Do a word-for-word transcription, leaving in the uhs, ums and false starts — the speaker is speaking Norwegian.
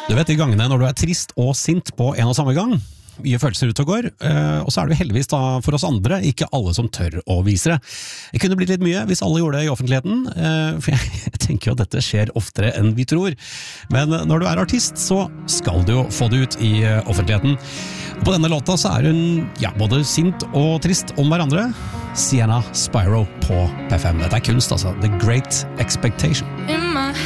Du vet de gangene når du er trist og sint på en og samme gang, mye følelser ut og går, og så er det jo heldigvis da for oss andre ikke alle som tør å vise det. Det kunne blitt litt mye hvis alle gjorde det i offentligheten, for jeg tenker jo at dette skjer oftere enn vi tror. Men når du er artist, så skal du jo få det ut i offentligheten. Og på denne låta så er hun ja, både sint og trist om hverandre. Sienna Spyro på P fem. Dette er kunst altså. The Great Expectation.